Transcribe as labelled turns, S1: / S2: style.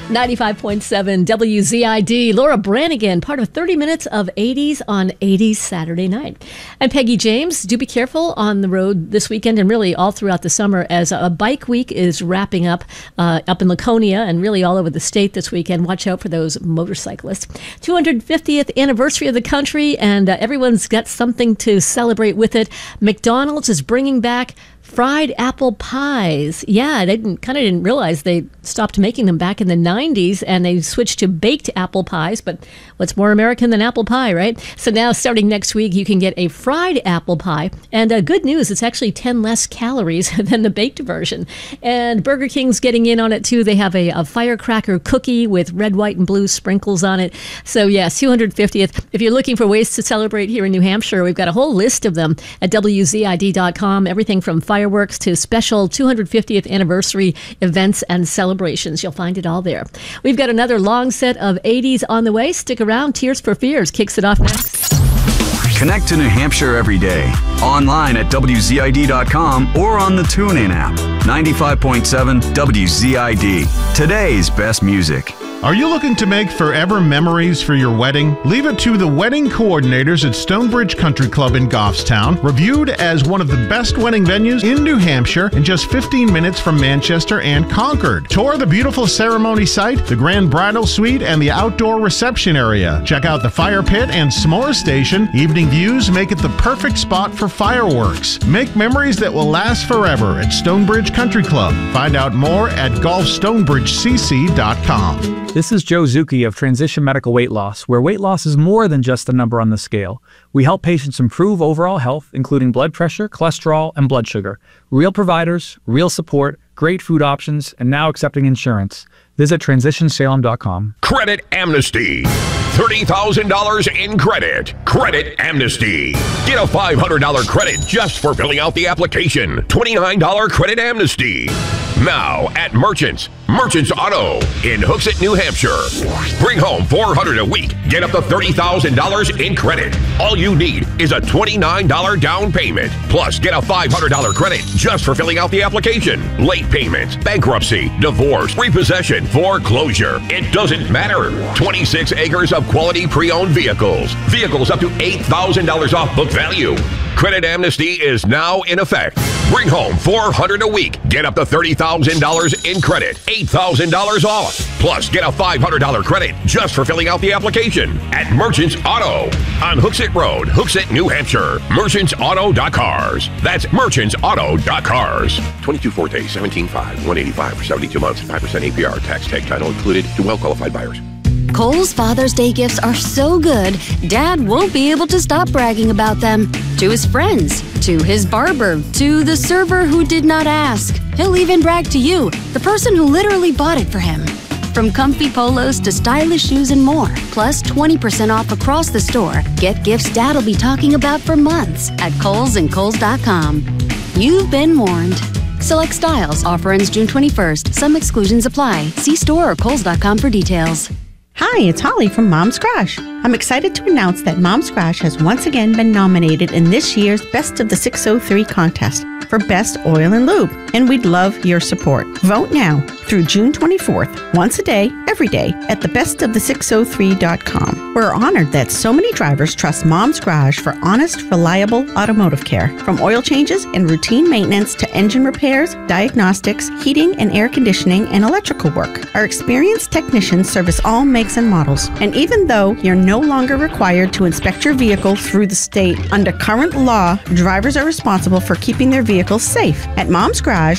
S1: 95.7 WZID. Laura Branigan, part of 30 minutes of 80s on 80s Saturday night. I'm Peggy James. Do be careful on the road this weekend and really all throughout the summer as a bike week is wrapping up in Laconia and really all over the state this weekend. Watch out for those motorcyclists. 250th anniversary of the country, and everyone's got something to celebrate with it. McDonald's is bringing back fried apple pies. Yeah, they didn't realize they stopped making them back in the 90s, and they switched to baked apple pies. But what's more American than apple pie, right? So now, starting next week, you can get a fried apple pie. And good news, it's actually 10 less calories than the baked version. And Burger King's getting in on it, too. They have a firecracker cookie with red, white, and blue sprinkles on it. So, yes, 250th. If you're looking for ways to celebrate here in New Hampshire, we've got a whole list of them at WZID.com. Everything from fireworks to special 250th anniversary events and celebrations. You'll find it all there. We've got another long set of 80s on the way. Stick around. Tears for Fears kicks it off next.
S2: Connect to New Hampshire every day. Online at WZID.com or on the TuneIn app. 95.7 WZID. Today's best music.
S3: Are you looking to make forever memories for your wedding? Leave it to the wedding coordinators at Stonebridge Country Club in Goffstown, reviewed as one of the best wedding venues in New Hampshire and just 15 minutes from Manchester and Concord. Tour the beautiful ceremony site, the grand bridal suite, and the outdoor reception area. Check out the fire pit and s'more station. Evening views make it the perfect spot for fireworks. Make memories that will last forever at Stonebridge Country Club. Find out more at golfstonebridgecc.com.
S4: This is Joe Zucchi of Transition Medical Weight Loss, where weight loss is more than just a number on the scale. We help patients improve overall health, including blood pressure, cholesterol, and blood sugar. Real providers, real support, great food options, and now accepting insurance. Visit TransitionSalem.com.
S5: Credit Amnesty. $30,000 in credit. Credit Amnesty. Get a $500 credit just for filling out the application. $29 Credit Amnesty. Now at Merchants Auto in Hooksett, New Hampshire. Bring home $400 a week. Get up to $30,000 in credit. All you need is a $29 down payment. Plus, get a $500 credit just for filling out the application. Late payments, bankruptcy, divorce, repossession, foreclosure. It doesn't matter. 26 acres of quality pre-owned vehicles. Vehicles up to $8,000 off book value. Credit Amnesty is now in effect. Bring home $400 a week. Get up to $30,000 in credit. $8,000 off. Plus, get a $500 credit just for filling out the application at Merchants Auto on Hooksett Road, Hooksett, New Hampshire. MerchantsAuto.cars. That's MerchantsAuto.cars. 22 Forte, 17.5, 185 for 72 months, 5% APR, tax tag title included to well-qualified buyers.
S6: Kohl's Father's Day gifts are so good, Dad won't be able to stop bragging about them. To his friends, to his barber, to the server who did not ask. He'll even brag to you, the person who literally bought it for him. From comfy polos to stylish shoes and more, plus 20% off across the store. Get gifts Dad'll be talking about for months at Kohl's and Kohl's.com. You've been warned. Select styles. Offer ends June 21st. Some exclusions apply. See store or Kohl's.com for details.
S7: Hi, it's Holly from Mom's Garage. I'm excited to announce that Mom's Garage has once again been nominated in this year's Best of the 603 contest for Best Oil and Lube, and we'd love your support. Vote now through June 24th, once a day, every day, at thebestofthe603.com. We're honored that so many drivers trust Mom's Garage for honest, reliable automotive care, from oil changes and routine maintenance to engine repairs, diagnostics, heating and air conditioning, and electrical work. Our experienced technicians service all makes and models, and even though you're no longer required to inspect your vehicle through the state, under current law, drivers are responsible for keeping their vehicles safe. At Mom's Garage,